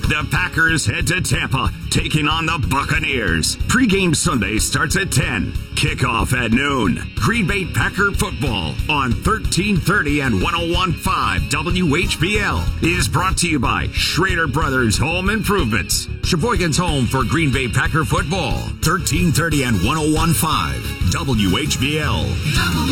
The Packers head to Tampa, taking on the Buccaneers. Pre-game Sunday starts at 10. Kickoff at noon. Green Bay Packer football on 1330 and 101.5 WHBL is brought to you by Schrader Brothers Home Improvements. Sheboygan's home for Green Bay Packer football. 1330 and 101.5 WHBL.